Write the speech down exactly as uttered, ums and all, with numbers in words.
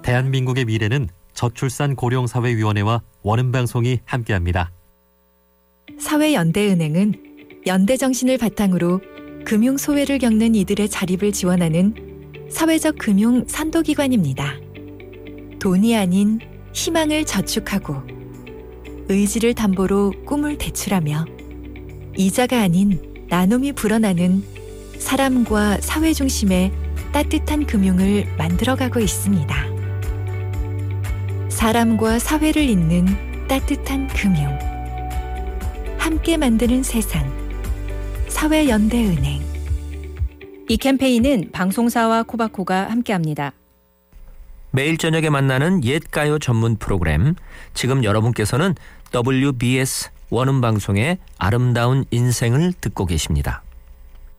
대한민국의 미래는 저출산 고령사회위원회와 원음방송이 함께합니다. 사회연대은행은 연대정신을 바탕으로 금융소외를 겪는 이들의 자립을 지원하는 사회적 금융 선도기관입니다. 돈이 아닌 희망을 저축하고 의지를 담보로 꿈을 대출하며 이자가 아닌 나눔이 불어나는 사람과 사회 중심의 따뜻한 금융을 만들어가고 있습니다. 사람과 사회를 잇는 따뜻한 금융. 함께 만드는 세상. 사회연대은행. 이 캠페인은 방송사와 코바코가 함께합니다. 매일 저녁에 만나는 옛가요 전문 프로그램. 지금 여러분께서는 더블유비에스 원음방송의 아름다운 인생을 듣고 계십니다.